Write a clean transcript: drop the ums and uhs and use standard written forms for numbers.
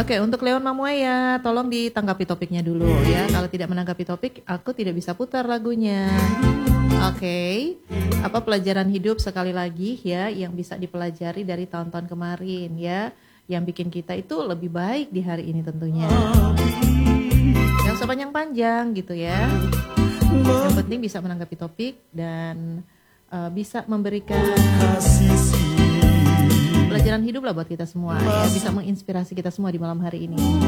Oke, untuk Leon Mamuaya, tolong ditanggapi topiknya dulu ya. Kalau tidak menanggapi topik, aku tidak bisa putar lagunya. Oke, apa pelajaran hidup sekali lagi ya yang bisa dipelajari dari tahun-tahun kemarin ya, yang bikin kita itu lebih baik di hari ini tentunya. Yang sepanjang-panjang gitu ya. Yang penting bisa menanggapi topik dan bisa memberikan pelajaran hidup lah buat kita semua ya, bisa menginspirasi kita semua di malam hari ini.